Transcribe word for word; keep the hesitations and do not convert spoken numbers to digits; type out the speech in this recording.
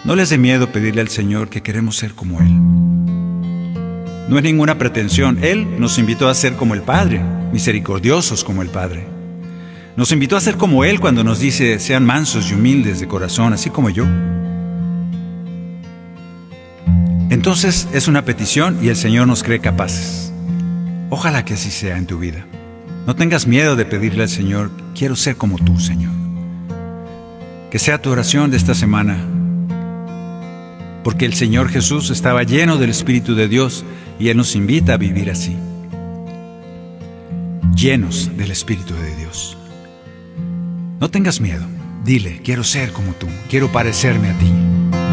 No les dé miedo pedirle al Señor que queremos ser como Él. No es ninguna pretensión. Él nos invitó a ser como el Padre, misericordiosos como el Padre. Nos invitó a ser como Él cuando nos dice: sean mansos y humildes de corazón, así como yo. Entonces es una petición y el Señor nos cree capaces. Ojalá que así sea en tu vida. No tengas miedo de pedirle al Señor: quiero ser como tú, Señor. Que sea tu oración de esta semana, porque el Señor Jesús estaba lleno del Espíritu de Dios y Él nos invita a vivir así, llenos del Espíritu de Dios. No tengas miedo. Dile: quiero ser como tú, quiero parecerme a ti.